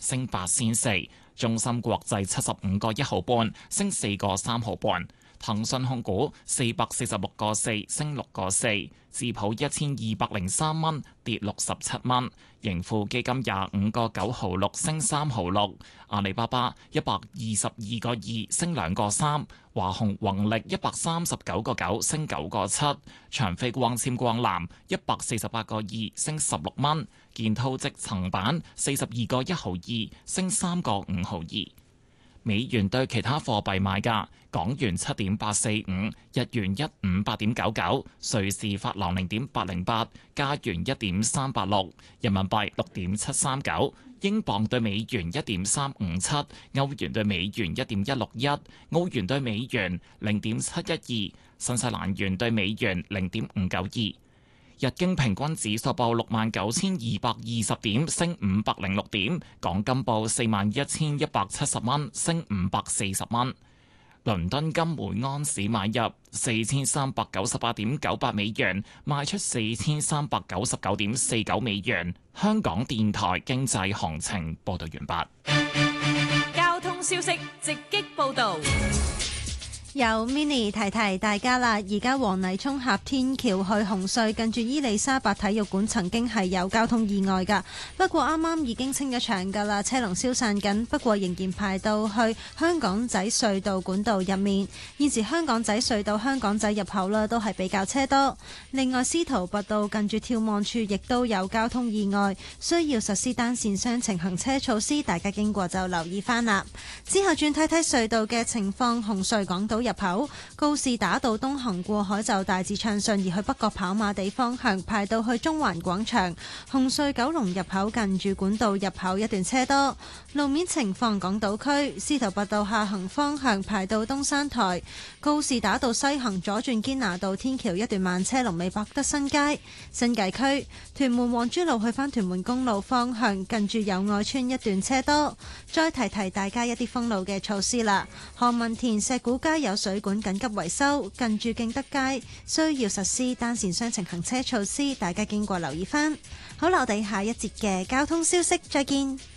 升8仙4，中芯國際75個1毫半，升4個3毫半。騰訊控股446個4，升6個4，智普1203蚊，跌67蚊，盈富基金25個9毫6，升3毫6，阿里巴巴122個2，升2個3，華虹宏力139個9，升9個7，長飛光纖光纜148個2，升16蚊，建滔積層板42個1毫2，升3個5毫2。美元對其他貨幣買價：港元7.845，日元158.99，瑞士法郎0.808，加元1.386，人民幣6.739，英鎊對美元1.357，歐元對美元1.161，澳元對美元0.712，新西蘭元對美元0.592。日經平均指數報69,220點，升506點。港金報41,170蚊，升540蚊。倫敦金每安士買入4398.98美元，賣出4399.49美元。香港電台經濟行情報道完畢。 交通消息直擊報道。 由 Mini 提提大家啦，而家黃泥涌峽天橋去紅隧近住伊利沙伯體育館曾經係有交通意外㗎，不過啱啱已經清咗場㗎啦，車龍消散緊，不過仍然排到去香港仔隧道管道入面。現時香港仔隧道香港仔入口啦都係比較車多。另外司徒拔道近住眺望處亦都有交通意外，需要實施單線雙程行車措施，大家經過就留意返啦。之後轉睇睇隧道嘅情況，紅隧港島入口告士打道東行過海就大致暢順，而去北角跑馬地方向排到去中環廣場。紅隧九龍入口近住管道入口一段車多。路面情況，港島區司徒拔道下行方向排到東山台，告士打道西行左轉堅拿道天橋一段慢車，龍尾百德新街。新界區屯門皇珠路去返屯門公路方向近住友愛村一段車多。再提提大家一啲封路嘅措施啦，何文田石鼓街有水管緊急維修，近住敬德街需要實施單線雙程行車措施，大家經過留意返。好啦，我哋下一節嘅交通消息再見。